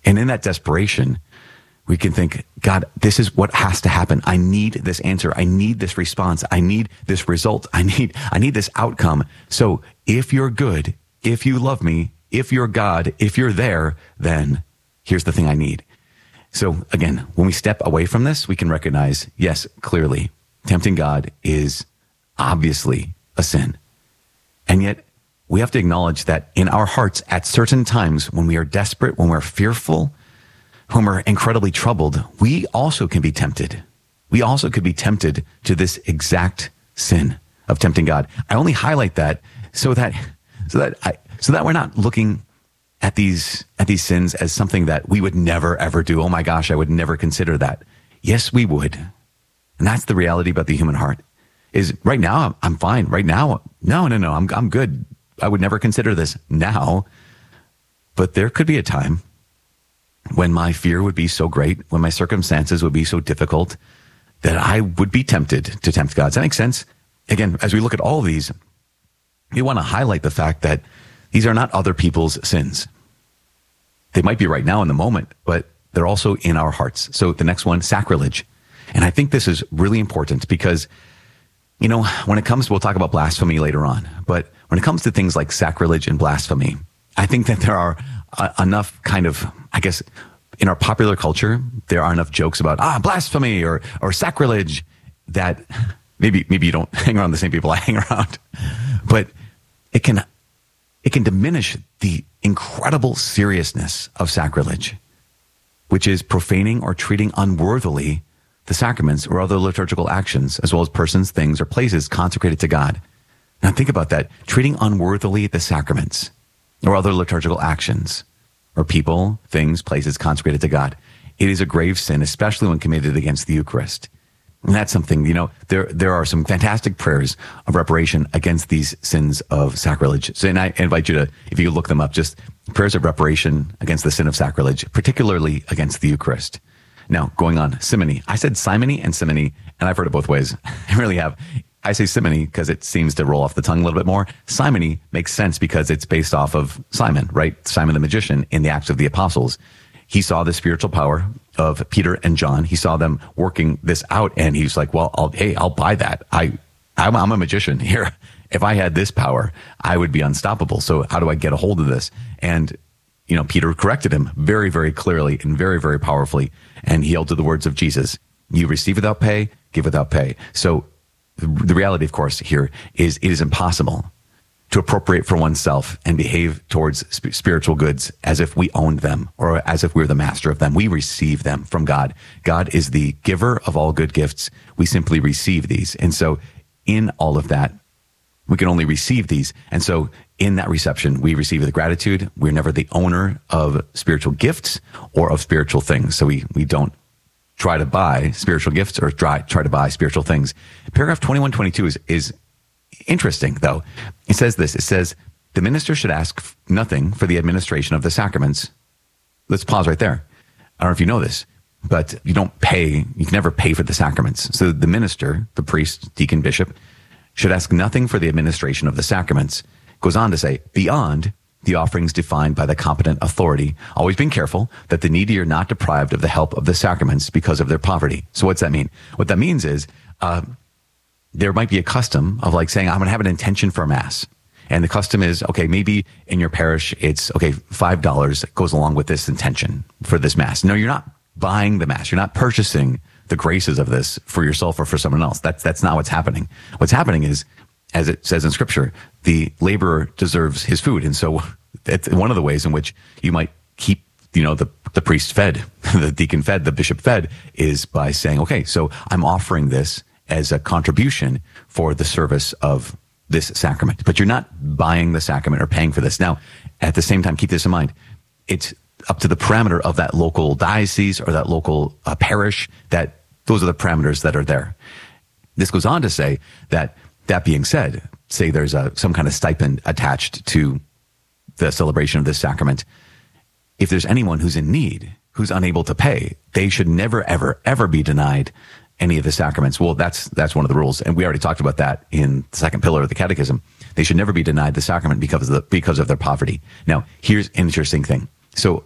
And in that desperation, we can think, God, this is what has to happen. I need this answer. I need this response. I need this result. I need this outcome. So if you're good, if you love me, if you're God, if you're there, then here's the thing I need. So again, when we step away from this, we can recognize, yes, clearly, tempting God is obviously a sin. And yet we have to acknowledge that in our hearts at certain times when we are desperate, when we're fearful, when we're incredibly troubled, we also can be tempted. We also could be tempted to this exact sin of tempting God. I only highlight that so that we're not looking at these sins as something that we would never ever do. Oh my gosh, I would never consider that. Yes, we would. And that's the reality about the human heart. Is right now I'm fine. Right now, no, I'm good. I would never consider this now. But there could be a time when my fear would be so great, when my circumstances would be so difficult, that I would be tempted to tempt God. Does that make sense? Again, as we look at all of these, we want to highlight the fact that these are not other people's sins. They might be right now in the moment, but they're also in our hearts. So the next one, sacrilege. And I think this is really important because, you know, when it comes, we'll talk about blasphemy later on, but when it comes to things like sacrilege and blasphemy, I think that there are enough kind of, I guess, in our popular culture, there are enough jokes about, blasphemy or sacrilege that maybe you don't hang around the same people I hang around, but it can diminish the incredible seriousness of sacrilege, which is profaning or treating unworthily the sacraments or other liturgical actions, as well as persons, things, or places consecrated to God. Now think about that, treating unworthily the sacraments or other liturgical actions, or people, things, places consecrated to God. It is a grave sin, especially when committed against the Eucharist. And that's something, you know, there are some fantastic prayers of reparation against these sins of sacrilege. So, and I invite you to, if you look them up, just prayers of reparation against the sin of sacrilege, particularly against the Eucharist. Now, going on, simony. I said simony and simony, and I've heard it both ways. I really have. I say simony because it seems to roll off the tongue a little bit more. Simony makes sense because it's based off of Simon, right? Simon the magician in the Acts of the Apostles. He saw the spiritual power of Peter and John. He saw them working this out, and he's like, well, I'll buy that. I'm a magician here. If I had this power, I would be unstoppable. So how do I get a hold of this? And, you know, Peter corrected him very, very clearly and very, very powerfully. And he held to the words of Jesus. You receive without pay, give without pay. So the reality, of course, here is it is impossible to appropriate for oneself and behave towards spiritual goods as if we owned them or as if we're the master of them. We receive them from God. God is the giver of all good gifts. We simply receive these. And so in all of that, we can only receive these. And so in that reception, we receive the gratitude. We're never the owner of spiritual gifts or of spiritual things. So we don't try to buy spiritual gifts or try to buy spiritual things. Paragraph 2122 is interesting, though. It says this. It says, the minister should ask nothing for the administration of the sacraments. Let's pause right there. I don't know if you know this, but you can never pay for the sacraments. So the minister, the priest, deacon, bishop, should ask nothing for the administration of the sacraments. Goes on to say, beyond the offerings defined by the competent authority, always being careful that the needy are not deprived of the help of the sacraments because of their poverty. So what's that mean? What that means is there might be a custom of like saying, I'm going to have an intention for Mass. And the custom is, okay, maybe in your parish, it's, okay, $5 goes along with this intention for this Mass. No, you're not buying the Mass. You're not purchasing the graces of this for yourself or for someone else. That's not what's happening. What's happening is, as it says in Scripture, the laborer deserves his food. And so it's one of the ways in which you might keep, you know, the priest fed, the deacon fed, the bishop fed, is by saying, okay, so I'm offering this as a contribution for the service of this sacrament. But you're not buying the sacrament or paying for this. Now, at the same time, keep this in mind. It's up to the parameter of that local diocese or that local parish, that those are the parameters that are there. This goes on to say that being said, say there's some kind of stipend attached to the celebration of this sacrament. If there's anyone who's in need, who's unable to pay, they should never, ever, ever be denied any of the sacraments. Well, that's one of the rules. And we already talked about that in the second pillar of the Catechism. They should never be denied the sacrament because of their poverty. Now, here's an interesting thing. So